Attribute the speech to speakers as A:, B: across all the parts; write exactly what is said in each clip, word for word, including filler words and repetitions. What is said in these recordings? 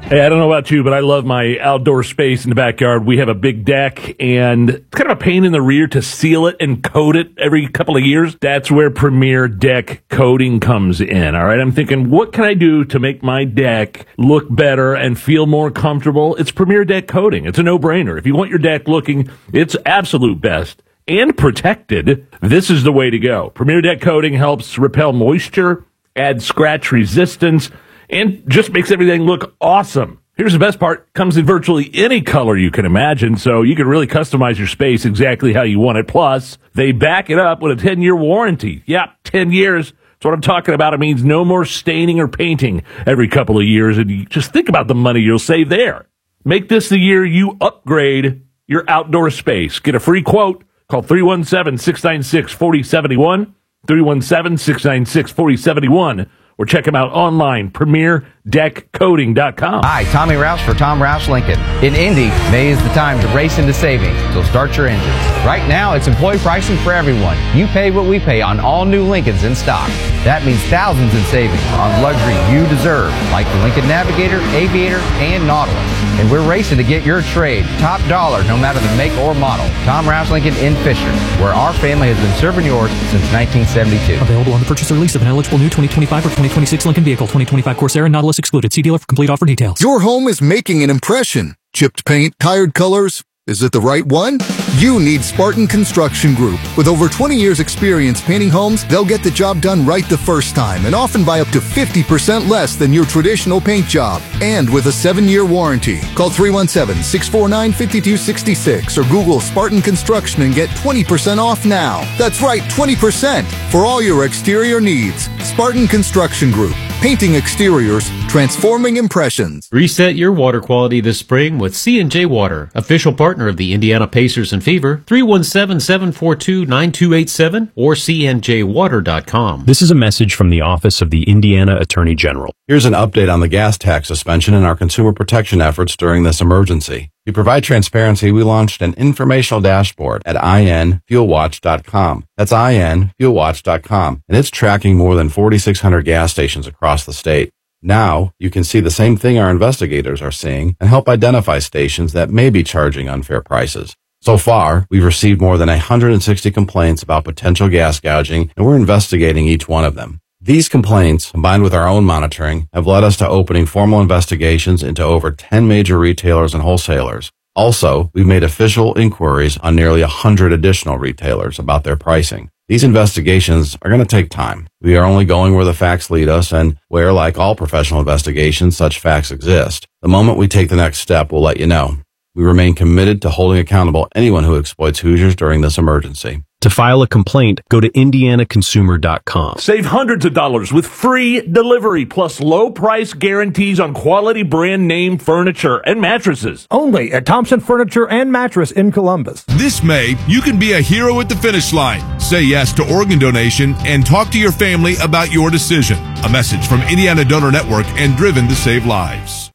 A: Hey, I don't know about you, but I love my outdoor space in the backyard. We have a big deck, and it's kind of a pain in the rear to seal it and coat it every couple of years. That's where Premier Deck Coating comes in, all right? I'm thinking, what can I do to make my deck look better and feel more comfortable? It's Premier Deck Coating. It's a no-brainer. If you want your deck looking its absolute best and protected, this is the way to go. Premier Deck Coating helps repel moisture, add scratch resistance, and just makes everything look awesome. Here's the best part. Comes in virtually any color you can imagine, so you can really customize your space exactly how you want it. Plus, they back it up with a ten-year warranty. Yeah, ten years. That's what I'm talking about. It means no more staining or painting every couple of years, and you just think about the money you'll save there. Make this the year you upgrade your outdoor space. Get a free quote. Call three one seven, six nine six, four oh seven one, three one seven, six nine six, four oh seven one. Or check them out online, premier deck coating dot com.
B: Hi, Tommy Rouse for Tom Rouse Lincoln. In Indy, May is the time to race into savings, so start your engines. Right now, it's employee pricing for everyone. You pay what we pay on all new Lincolns in stock. That means thousands in savings on luxury you deserve, like the Lincoln Navigator, Aviator, and Nautilus. And we're racing to get your trade top dollar no matter the make or model. Tom Rouse Lincoln in Fisher, where our family has been serving yours since nineteen seventy-two.
C: Available on the purchase or lease of an eligible new twenty twenty-five or twenty twenty-six Lincoln vehicle. twenty twenty-five Corsair and Nautilus excluded. See dealer for complete offer details.
D: Your home is making an impression. Chipped paint, tired colors. Is it the right one? You need Spartan Construction Group. With over twenty years experience painting homes, they'll get the job done right the first time and often by up to fifty percent less than your traditional paint job. And with a seven-year warranty. Call three one seven, six four nine, five two six six or Google Spartan Construction and get twenty percent off now. That's right, twenty percent for all your exterior needs. Spartan Construction Group. Painting exteriors, transforming impressions.
E: Reset your water quality this spring with C and J Water, official partner of the Indiana Pacers and Fever. three one seven, seven four two, nine two eight seven or c n j water dot com.
F: This is a message from the Office of the Indiana Attorney General.
G: Here's an update on the gas tax suspension and our consumer protection efforts during this emergency. To provide transparency, we launched an informational dashboard at i n fuel watch dot com. That's i n fuel watch dot com, and it's tracking more than forty-six hundred gas stations across the state. Now, you can see the same thing our investigators are seeing and help identify stations that may be charging unfair prices. So far, we've received more than one hundred sixty complaints about potential gas gouging, and we're investigating each one of them. These complaints, combined with our own monitoring, have led us to opening formal investigations into over ten major retailers and wholesalers. Also, we've made official inquiries on nearly one hundred additional retailers about their pricing. These investigations are going to take time. We are only going where the facts lead us and where, like all professional investigations, such facts exist. The moment we take the next step, we'll let you know. We remain committed to holding accountable anyone who exploits Hoosiers during this emergency.
F: To file a complaint, go to indiana consumer dot com.
A: Save hundreds of dollars with free delivery plus low price guarantees on quality brand name furniture and mattresses.
H: Only at Thompson Furniture and Mattress in Columbus.
I: This May, you can be a hero at the finish line. Say yes to organ donation and talk to your family about your decision. A message from Indiana Donor Network and Driven to Save Lives.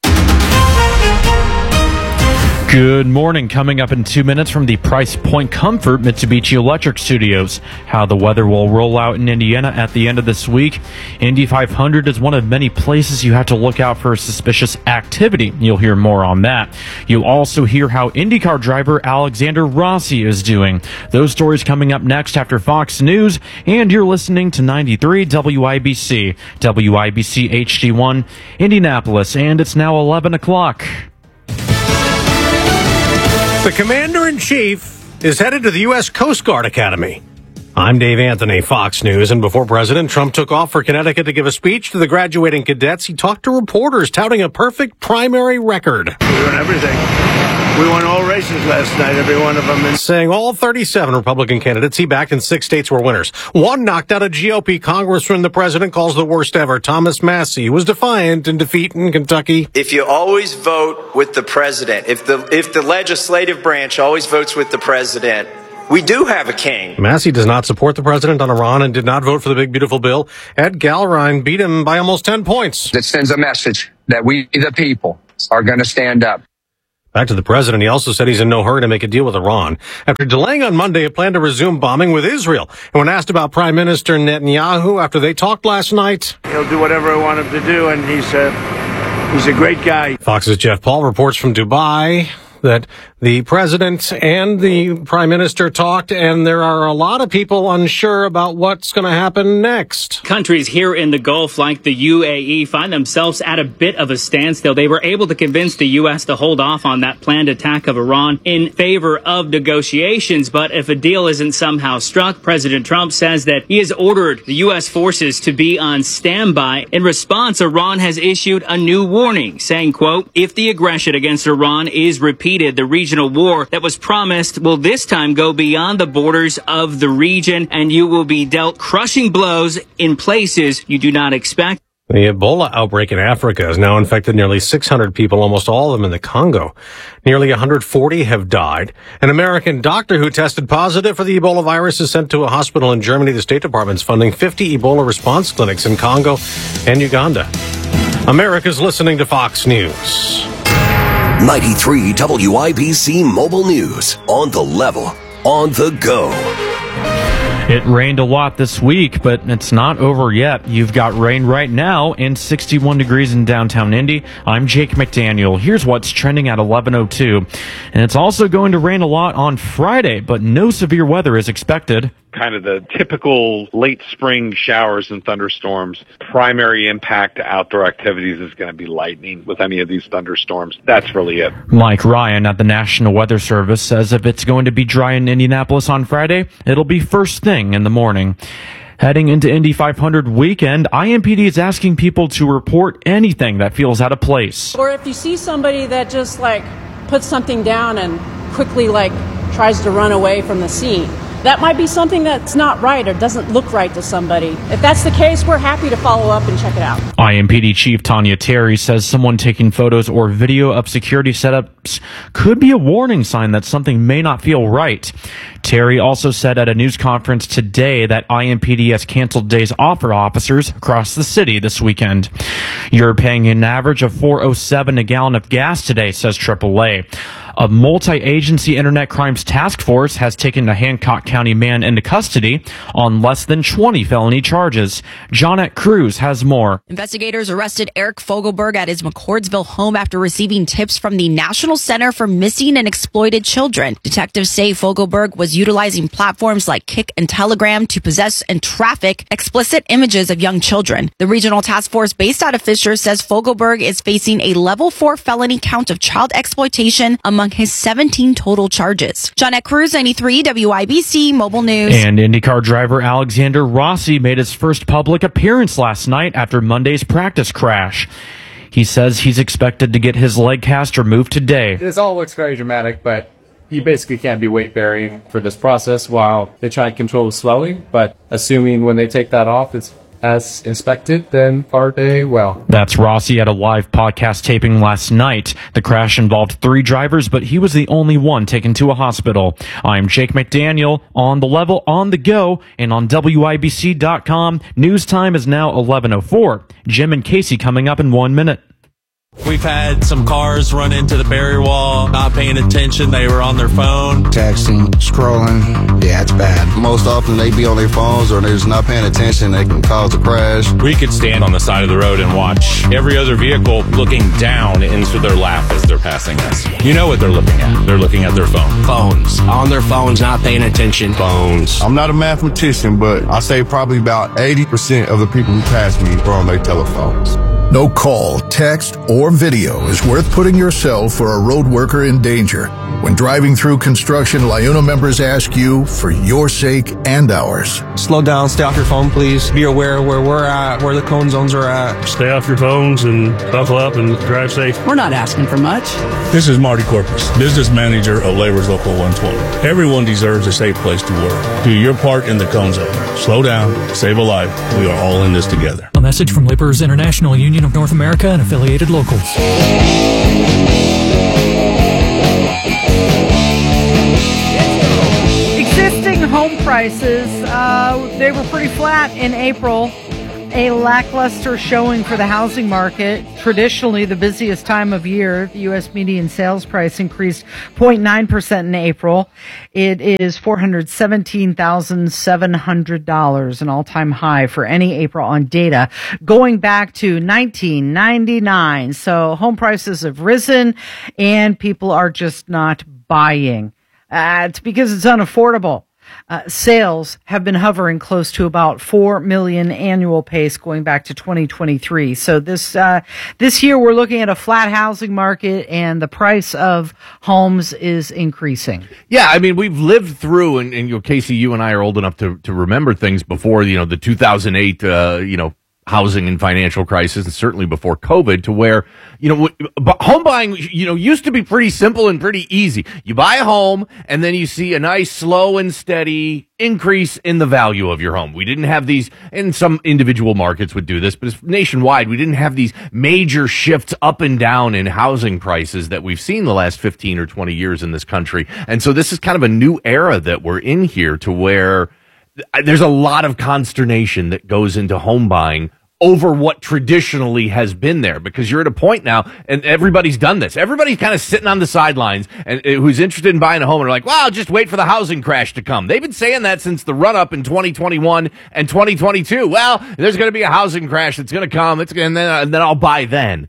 E: Good morning. Coming up in two minutes from the Price Point Comfort Mitsubishi Electric Studios. How the weather will roll out in Indiana at the end of this week. Indy five hundred is one of many places you have to look out for suspicious activity. You'll hear more on that. You'll also hear how IndyCar driver Alexander Rossi is doing. Those stories coming up next after Fox News. And you're listening to ninety-three W I B C, W I B C H D one, Indianapolis. And it's now eleven o'clock.
H: The Commander-in-Chief is headed to the U S Coast Guard Academy. I'm Dave Anthony, Fox News, and before President Trump took off for Connecticut to give a speech to the graduating cadets, he talked to reporters touting a perfect primary record.
J: We won everything. We won all races last night, every one of them. And
H: saying all thirty-seven Republican candidates he backed in six states were winners. One knocked out a G O P congressman the president calls the worst ever, Thomas Massie, who was defiant in defeat in Kentucky.
K: If you always vote with the president, if the if the legislative branch always votes with the president, we do have a king.
H: Massie does not support the president on Iran and did not vote for the big, beautiful bill. Ed Galrine beat him by almost ten points.
L: That sends a message that we, the people, are going to stand up.
H: Back to the president, he also said he's in no hurry to make a deal with Iran. After delaying on Monday a plan to resume bombing with Israel. And when asked about Prime Minister Netanyahu after they talked last night,
J: he'll do whatever I want him to do, and he said, He's a great guy.
H: Fox's Jeff Paul reports from Dubai that the president and the prime minister talked, and there are a lot of people unsure about what's going to happen next.
M: Countries here in the Gulf, like the U A E, find themselves at a bit of a standstill. They were able to convince the U S to hold off on that planned attack of Iran in favor of negotiations. But if a deal isn't somehow struck, President Trump says that he has ordered the U S forces to be on standby. In response, Iran has issued a new warning, saying, quote, if the aggression against Iran is repeated, the regional war that was promised will this time go beyond the borders of the region, and you will be dealt crushing blows in places you do not expect.
H: The Ebola outbreak in Africa has now infected nearly six hundred people, almost all of them in the Congo. Nearly one hundred forty have died. An American doctor who tested positive for the Ebola virus is sent to a hospital in Germany. The State Department's funding fifty Ebola response clinics in Congo and Uganda. America's listening to Fox News.
N: ninety-three W I B C Mobile News. On the level. On the go.
E: It rained a lot this week, but it's not over yet. You've got rain right now and sixty-one degrees in downtown Indy. I'm Jake McDaniel. Here's what's trending at eleven oh two. And it's also going to rain a lot on Friday, but no severe weather is expected.
O: Kind of the typical late spring showers and thunderstorms. Primary impact to outdoor activities is going to be lightning with any of these thunderstorms. That's really it.
E: Mike Ryan at the National Weather Service says if it's going to be dry in Indianapolis on Friday, it'll be first thing in the morning. Heading into Indy five hundred weekend, I M P D is asking people to report anything that feels out of place.
P: Or if you see somebody that just like puts something down and quickly like tries to run away from the scene, that might be something that's not right or doesn't look right to somebody. If that's the case, we're happy to follow up and check it out.
E: I M P D Chief Tanya Terry says someone taking photos or video of security setups could be a warning sign that something may not feel right. Terry also said at a news conference today that I M P D has canceled days off for officers across the city this weekend. You're paying an average of four oh seven a gallon of gas today, says triple A. A multi-agency internet crimes task force has taken a Hancock County man into custody on less than twenty felony charges. Johnette Cruz has more.
Q: Investigators arrested Eric Fogelberg at his McCordsville home after receiving tips from the National Center for Missing and Exploited Children. Detectives say Fogelberg was utilizing platforms like Kik and Telegram to possess and traffic explicit images of young children. The regional task force based out of Fisher says Fogelberg is facing a level four felony count of child exploitation among his seventeen total charges. Johnette Cruz, ninety-three W I B C Mobile News.
E: And IndyCar driver Alexander Rossi made his first public appearance last night after Monday's practice crash. He says he's expected to get his leg cast removed today.
R: This all looks very dramatic, but you basically can't be weight bearing for this process while they try to control the swelling. But assuming when they take that off, it's as inspected, then far day well.
E: That's Rossi at a live podcast taping last night. The crash involved three drivers, but he was the only one taken to a hospital. I'm Jake McDaniel, on the level, on the go, and on W I B C dot com. News time is now eleven oh four. Jim and Casey coming up in one minute.
S: We've had some cars run into the barrier wall, not paying attention. They were on their phone.
T: Texting, scrolling. Yeah, it's bad. Most often they be on their phones or they're just not paying attention. They can cause a crash.
U: We could stand on the side of the road and watch every other vehicle looking down into their lap as they're passing us. You know what they're looking at. They're looking at their phone.
S: Phones. On their phones, not paying attention.
T: Phones. I'm not a mathematician, but I say probably about eighty percent of the people who pass me are on their telephones.
V: No call, text, or video is worth putting yourself or a road worker in danger. When driving through construction, LIUNA members ask you for your sake and ours.
W: Slow down, stay off your phone, please. Be aware where we're at, where the cone zones are at.
X: Stay off your phones and buckle up and drive safe.
Y: We're not asking for much.
X: This is Marty Corpus, business manager of Labor's Local one twenty. Everyone deserves a safe place to work. Do your part in the cone zone. Slow down, save a life. We are all in this together.
C: A message from Laborers International Union of North America and affiliated locals.
Z: Existing home prices, uh, they were pretty flat in April.
B: A lackluster showing for the housing market. Traditionally the busiest time of year, the U S median sales price increased zero point nine percent in April. It is four hundred seventeen thousand seven hundred dollars, an all-time high for any April on data going back to nineteen ninety-nine. So home prices have risen and people are just not buying. Uh, it's because it's unaffordable. Uh, sales have been hovering close to about four million annual pace going back to twenty twenty-three. So this, uh, this year we're looking at a flat housing market and the price of homes is increasing.
D: Yeah. I mean, we've lived through, and, and you know, Casey, you and I are old enough to, to remember things before, you know, the two thousand eight, uh, you know, housing and financial crisis, and certainly before COVID, to where, you know, home buying, you know, used to be pretty simple and pretty easy. You buy a home and then you see a nice slow and steady increase in the value of your home. We didn't have these, and some individual markets would do this, but it's nationwide. We didn't have these major shifts up and down in housing prices that we've seen the last fifteen or twenty years in this country. And so this is kind of a new era that we're in here, to where there's a lot of consternation that goes into home buying over what traditionally has been there, because you're at a point now, and everybody's done this. Everybody's kind of sitting on the sidelines and uh, who's interested in buying a home and are like, well, I'll just wait for the housing crash to come. They've been saying that since the run up in twenty twenty-one and twenty twenty-two. Well, there's going to be a housing crash that's going to come. It's and then, and then I'll buy then.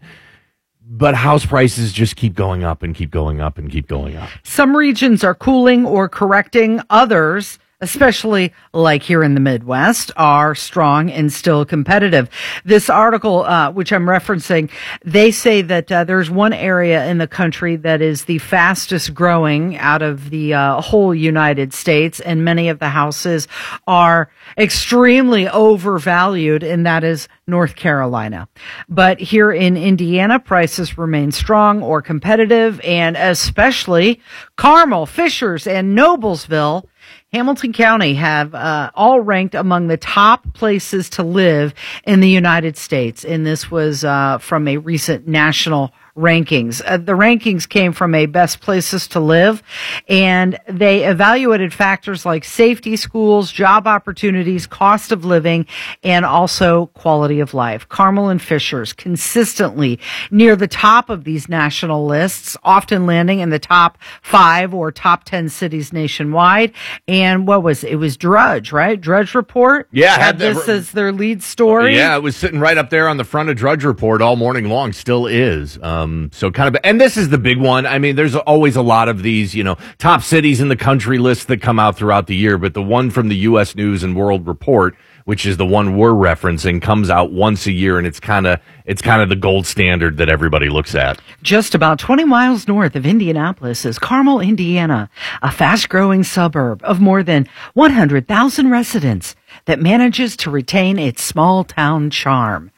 D: But house prices just keep going up and keep going up and keep going up.
B: Some regions are cooling or correcting. Others, especially like here in the Midwest, are strong and still competitive. This article, uh, which I'm referencing, they say that uh, there's one area in the country that is the fastest growing out of the uh, whole United States, and many of the houses are extremely overvalued, and that is North Carolina. But here in Indiana, prices remain strong or competitive, and especially Carmel, Fishers, and Noblesville, Hamilton County have uh, all ranked among the top places to live in the United States. And this was uh, from a recent national rankings. Uh, the rankings came from a best places to live, and they evaluated factors like safety, schools, job opportunities, cost of living, and also quality of life. Carmel and Fishers consistently near the top of these national lists, often landing in the top five or top ten cities nationwide. And what was it? It was Drudge, right? Drudge Report?
D: Yeah.
B: Had, had this as their lead story.
D: Yeah, it was sitting right up there on the front of Drudge Report all morning long. Still is. Um, so kind of, and this is the big one. I mean, there's always a lot of these, you know, top cities in the country lists that come out throughout the year, but the one from the U S News and World Report, which is the one we're referencing, comes out once a year, and it's kind of it's kind of the gold standard that everybody looks at.
B: Just about twenty miles north of Indianapolis is Carmel, Indiana, a fast-growing suburb of more than one hundred thousand residents that manages to retain its small-town charm.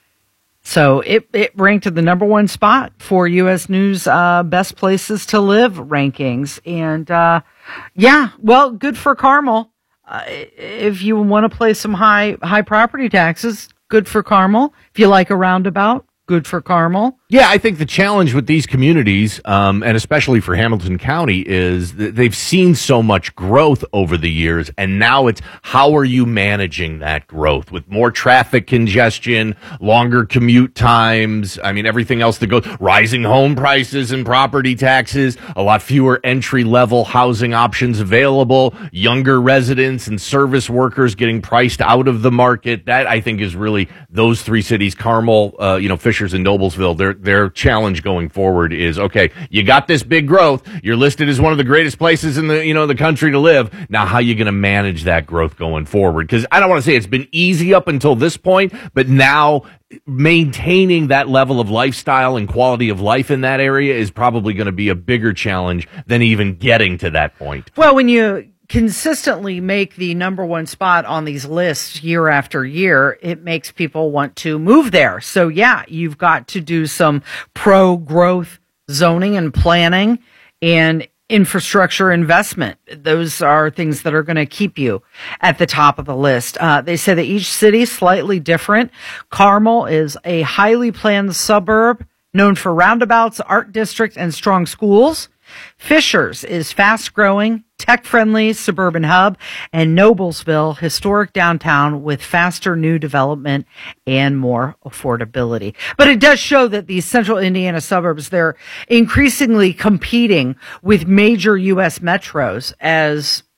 B: So it, it ranked at the number one spot for U S News uh, Best Places to Live rankings. And, uh, yeah, well, good for Carmel. Uh, if you want to play some high high property taxes, good for Carmel. If you like a roundabout, good for Carmel.
D: Yeah, I think the challenge with these communities, um, and especially for Hamilton County, is that they've seen so much growth over the years, and now it's how are you managing that growth with more traffic congestion, longer commute times, I mean, everything else that goes, rising home prices and property taxes, a lot fewer entry-level housing options available, younger residents and service workers getting priced out of the market. That, I think, is really those three cities, Carmel, uh, you know, Fishers and Noblesville, they're Their challenge going forward is, okay, you got this big growth. You're listed as one of the greatest places in the, you know, the country to live. Now, how are you going to manage that growth going forward? Because I don't want to say it's been easy up until this point, but now maintaining that level of lifestyle and quality of life in that area is probably going to be a bigger challenge than even getting to that point.
B: Well, when you consistently make the number one spot on these lists year after year, it makes people want to move there. So yeah, you've got to do some pro-growth zoning and planning and infrastructure investment. Those are things that are going to keep you at the top of the list. Uh, they say that each city is slightly different. Carmel is a highly planned suburb known for roundabouts, art district, and strong schools. Fishers is fast-growing, tech-friendly suburban hub, and Noblesville, historic downtown with faster new development and more affordability. But it does show that these central Indiana suburbs, they're increasingly competing with major U S metros as